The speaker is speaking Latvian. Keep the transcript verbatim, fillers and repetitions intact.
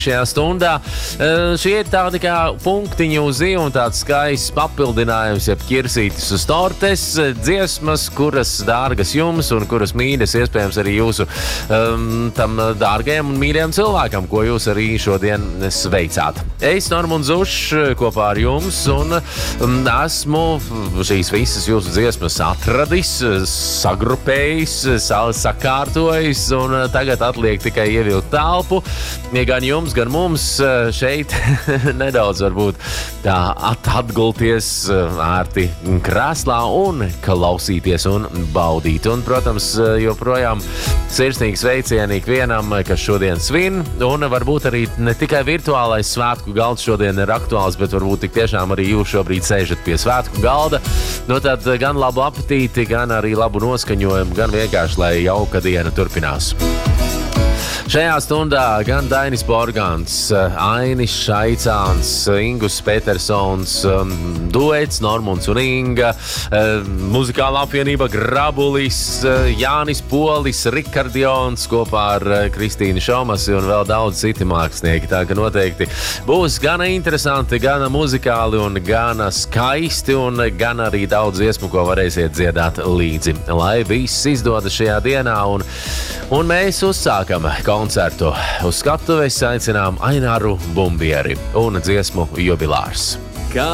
Šajā stundā šie ir tādi kā punktiņi uz i un tāds skaists papildinājums, jeb ķirsītis uz tortes, dziesmas, kuras dārgas jums un kuras mīļas iespējams arī jūsu um, tam dārgajam un mīļajam cilvēkam, ko jūs arī šodien sveicāt. Es, Normunds Zušs, kopā ar jums un um, esmu šīs visas jūsu dziesmas atradis, sagrupējis, sakārtojis un tagad atliek tikai ievilkt telpu, gan jums, gan mums šeit nedaudz varbūt tā atgulties ērti krēslā un klausīties un baudīt. Un, protams, joprojām sirsnīgi sveicieni ikvienam, kas šodien svin, un varbūt arī ne tikai virtuālais svētku galds šodien ir aktuāls, bet varbūt tik tiešām arī jūs šobrīd sēžat pie svētku galda. Nu tad gan labu apetīti, gan arī labu noskaņojumu, gan vienkārši, lai jauka diena turpinās. Šajā stundā gan Dainis Borgants, Ainis Šaicāns, Ingus Petersons, duets Normunds un Inga, muzikālā apvienība Grabulis, Jānis Polis, Rikardions kopā ar Kristīnu Šomasi un vēl daudz citi mākslinieki. Tā ka noteikti būs gan interesanti, gan muzikāli un gan skaisti un gan arī daudz dziesmu, ko varēsiet dziedāt līdzi. Lai viss izdodas šajā dienā un, un mēs uzsākam koncertu. Uz skatuves aicinām Aināru Bumbieri un dziesmu Jubilārs.